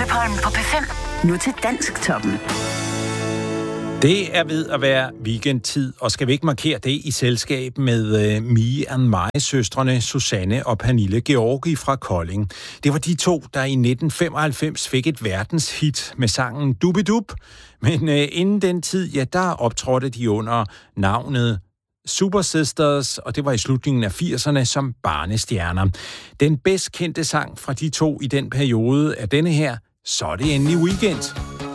Søholm på P5. Nu til Dansktoppen. Det er ved at være weekendtid, og skal vi ikke markere det i selskab med Me and My-søstrene Susanne og Pernille Georgi fra Kolding. Det var de to, der i 1995 fik et verdenshit med sangen Dubidub. Men inden den tid, ja, der optrådte de under navnet Super Sisters, og det var i slutningen af 80'erne som barnestjerner. Den bedst kendte sang fra de to i den periode er denne her, Så er det endelig weekend.